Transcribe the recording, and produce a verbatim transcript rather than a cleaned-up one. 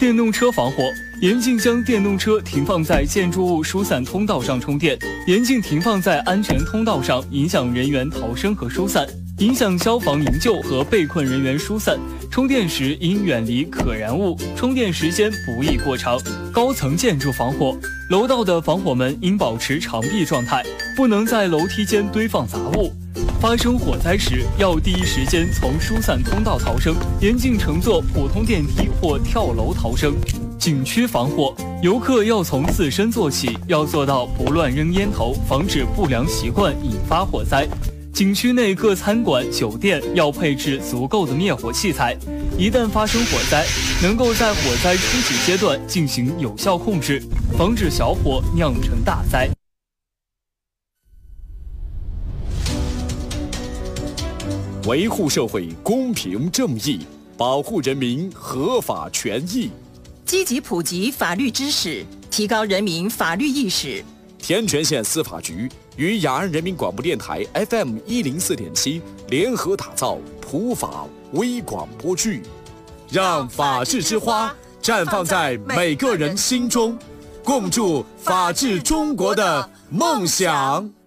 电动车防火，严禁将电动车停放在建筑物疏散通道上充电，严禁停放在安全通道上，影响人员逃生和疏散，影响消防营救和被困人员疏散。充电时应远离可燃物，充电时间不宜过长。高层建筑防火，楼道的防火门应保持长闭状态，不能在楼梯间堆放杂物。发生火灾时，要第一时间从疏散通道逃生，严禁乘坐普通电梯或跳楼逃生。景区防火，游客要从自身做起，要做到不乱扔烟头，防止不良习惯引发火灾。景区内各餐馆、酒店要配置足够的灭火器材，一旦发生火灾，能够在火灾初级阶段进行有效控制，防止小火酿成大灾。 维护社会公平正义，保护人民合法权益， 积极普及法律知识，提高人民法律意识。 天全县司法局与雅安人民广播电台 F M 一零四点七联合打造普法微广播剧，让法治之花绽放在每个人心中，共筑法治中国的梦想。